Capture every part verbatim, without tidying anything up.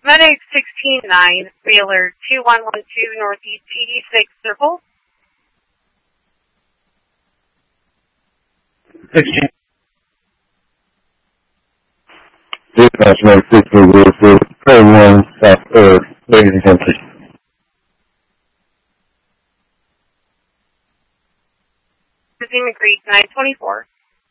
Medic sixteen nine, Wheeler two one one two, Northeast eighty-six Circle. sixteen. Dispatch Medic sixteen zero four, Train one, South Third, Ladies Country. Zima Creek nine twenty-four.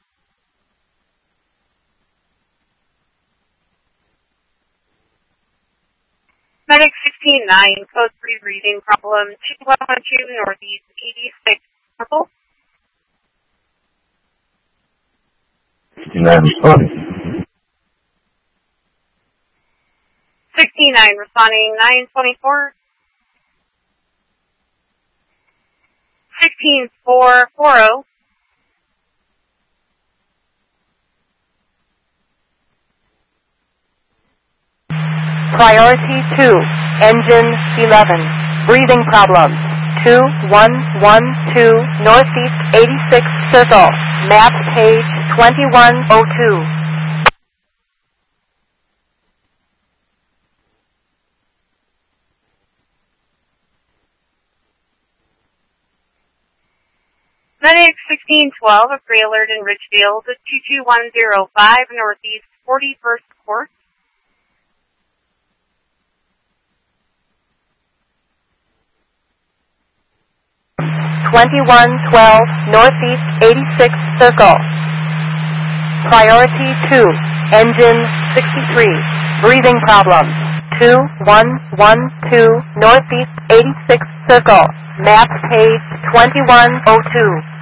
Medic sixteen nine, code three breathing problem, two one one two, Northeast eighty-six Circle. sixty-nine responding. sixty-nine responding nine twenty-four. sixteen four forty. Priority two, engine eleven, breathing problems, two one one two, Northeast eighty-six Circle, map page twenty-one oh two. Medic sixteen twelve, a free alert in Richfield, two two one zero five, Northeast forty-first Court. twenty-one twelve, Northeast eighty-six Circle. Priority two, engine sixty-three, breathing problems, two one one two, Northeast eighty-six Circle, map page twenty-one oh two.